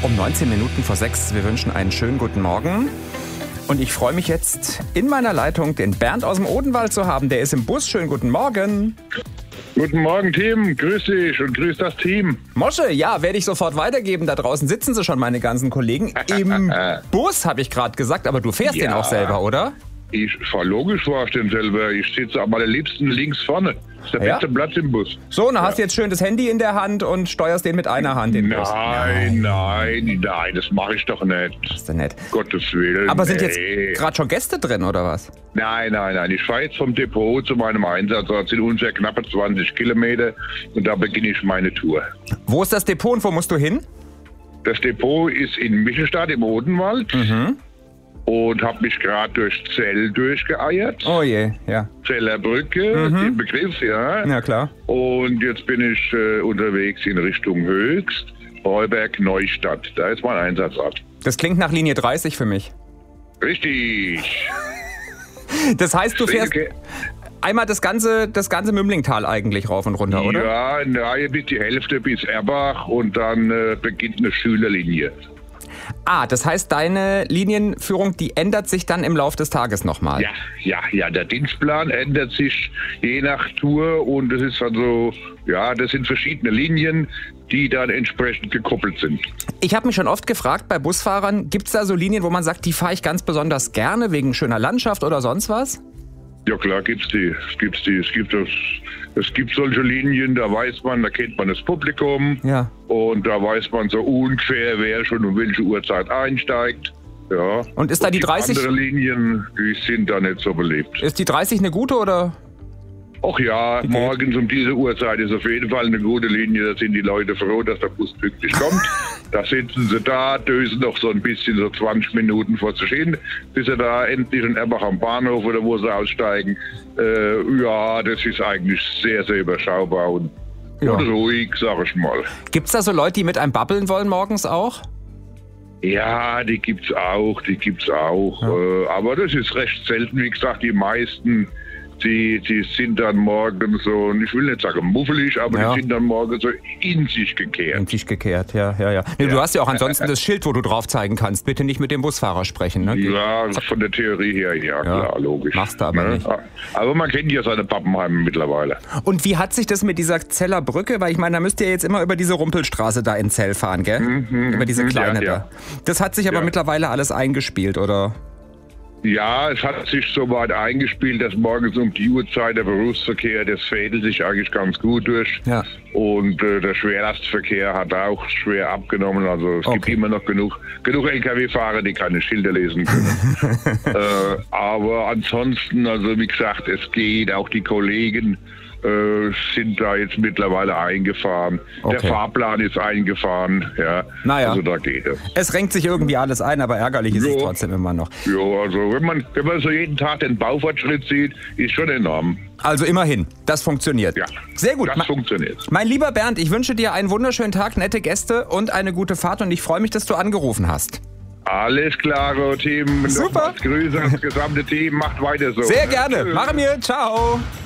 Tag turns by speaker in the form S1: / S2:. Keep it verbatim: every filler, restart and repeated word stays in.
S1: Um neunzehn Minuten vor sechs. Wir wünschen einen schönen guten Morgen. Und ich freue mich jetzt in meiner Leitung, den Bernd aus dem Odenwald zu haben. Der ist im Bus. Schönen guten Morgen.
S2: Guten Morgen, Tim. Grüß dich und grüß das Team.
S1: Mosche, ja, werde ich sofort weitergeben. Da draußen sitzen sie schon, meine ganzen Kollegen. Im Bus, habe ich gerade gesagt. Aber du fährst
S2: Ja.
S1: den auch selber, oder?
S2: Ich fahr logisch fahre ich den selber. Ich sitze am allerliebsten links vorne. Das ist der
S1: Ja?
S2: beste Platz im Bus.
S1: So, dann hast du jetzt schön das Handy in der Hand und steuerst den mit einer Hand in den Bus.
S2: Nein, nein, nein, das mache ich doch nicht.
S1: Das ist ja nett.
S2: Gottes Willen.
S1: Aber sind jetzt
S2: nee.
S1: gerade schon Gäste drin, oder was?
S2: Nein, nein, nein. Ich fahre jetzt vom Depot zu meinem Einsatz. Das sind ungefähr knappe zwanzig Kilometer. Und da beginne ich meine Tour.
S1: Wo ist das Depot und wo musst du hin?
S2: Das Depot ist in Michelstadt im Odenwald.
S1: Mhm.
S2: Und habe mich gerade durch Zell durchgeeiert.
S1: Oh je, ja.
S2: Zeller Brücke,
S1: Mhm.
S2: den Begriff, ja.
S1: Ja, klar.
S2: Und jetzt bin ich äh, unterwegs in Richtung Höchst, Heuberg, Neustadt. Da ist mein Einsatzort.
S1: Das klingt nach Linie dreißig für mich.
S2: Richtig.
S1: Das heißt, du fährst
S2: Okay.
S1: einmal das ganze, das ganze Mümlingtal eigentlich rauf und runter, oder?
S2: Ja, nahe bis die Hälfte bis Erbach und dann äh, beginnt eine Schülerlinie.
S1: Ah, das heißt, deine Linienführung, die ändert sich dann im Laufe des Tages nochmal.
S2: Ja, ja, ja, der Dienstplan ändert sich je nach Tour und es ist also, ja, das sind verschiedene Linien, die dann entsprechend gekoppelt sind.
S1: Ich habe mich schon oft gefragt bei Busfahrern, gibt es da so Linien, wo man sagt, die fahre ich ganz besonders gerne wegen schöner Landschaft oder sonst was?
S2: Ja klar, gibt's die. Es gibt's die. Es gibt das, es gibt solche Linien, da weiß man, da kennt man das Publikum.
S1: Ja.
S2: Und da weiß man so ungefähr, wer schon um welche Uhrzeit einsteigt. Ja.
S1: Und ist da die dreißig?
S2: Andere Linien, die sind da nicht so beliebt.
S1: Ist die dreißig eine gute oder?
S2: Ach ja,
S1: geht.
S2: morgens um diese Uhrzeit ist auf jeden Fall eine gute Linie. Da sind die Leute froh, dass der Bus pünktlich kommt. Da sitzen sie da, dösen noch so ein bisschen, so zwanzig Minuten vor sich hin, bis sie da endlich in Erbach am Bahnhof oder wo sie aussteigen. Äh, ja, das ist eigentlich sehr, sehr überschaubar und,
S1: Ja.
S2: und ruhig, sag ich mal.
S1: Gibt es da so Leute, die mit einem babbeln wollen morgens auch?
S2: Ja, die gibt's auch, die gibt's auch.
S1: Ja.
S2: Äh, aber das ist recht selten. Wie gesagt, die meisten, die, die sind dann morgen so, ich will nicht sagen muffelig, aber
S1: Ja.
S2: die sind dann morgen so in sich gekehrt.
S1: In sich gekehrt, ja, ja, ja. Nee, Du
S2: Ja.
S1: hast ja auch ansonsten das Schild, wo du drauf zeigen kannst. Bitte nicht mit dem Busfahrer sprechen, ne?
S2: Ja, von der Theorie her, ja, klar, logisch.
S1: machst du aber nicht.
S2: Aber man kennt ja seine Pappenheime mittlerweile.
S1: Und wie hat sich das mit dieser Zeller Brücke, weil ich meine, da müsst ihr jetzt immer über diese Rumpelstraße da in Zell fahren, gell? Über diese
S2: mhm,
S1: kleine
S2: ja, ja.
S1: da. Das hat sich aber
S2: Ja.
S1: mittlerweile alles eingespielt, oder?
S2: Ja, es hat sich so weit eingespielt, dass morgens um die Uhrzeit der Berufsverkehr, das fädelt sich eigentlich ganz gut durch.
S1: Ja.
S2: Und äh, der Schwerlastverkehr hat auch schwer abgenommen. Also es gibt
S1: Okay.
S2: immer noch genug, genug L K W-Fahrer, die keine Schilder lesen können. äh, aber ansonsten, also wie gesagt, es geht. Auch die Kollegen äh, sind da jetzt mittlerweile eingefahren.
S1: Okay.
S2: Der Fahrplan ist eingefahren. Ja.
S1: Naja.
S2: Also da geht es.
S1: Es renkt sich irgendwie alles ein, aber ärgerlich ist es
S2: Jo.
S1: trotzdem immer noch.
S2: Ja, also wenn man, wenn man so jeden Tag den Baufortschritt sieht, ist schon enorm.
S1: Also immerhin, das funktioniert.
S2: Ja,
S1: Sehr gut.
S2: das
S1: Ma-
S2: funktioniert.
S1: Mein lieber Bernd, ich wünsche dir einen wunderschönen Tag, nette Gäste und eine gute Fahrt und ich freue mich, dass du angerufen hast.
S2: Alles klar, Team.
S1: Super.
S2: Nochmals Grüße ans gesamte Team. Macht weiter so.
S1: Sehr gerne.
S2: Tschüss.
S1: Machen wir. Ciao.